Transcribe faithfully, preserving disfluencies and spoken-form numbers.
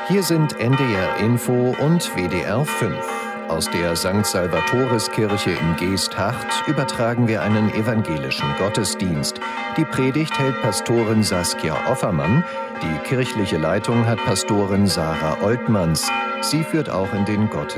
Hier sind N D R Info und W D R fünf. Aus der Sankt Salvatoriskirche in Geesthacht übertragen wir einen evangelischen Gottesdienst. Die Predigt hält Pastorin Saskia Offermann. Die kirchliche Leitung hat Pastorin Sarah Oltmanns. Sie führt auch in den Gottesdienst.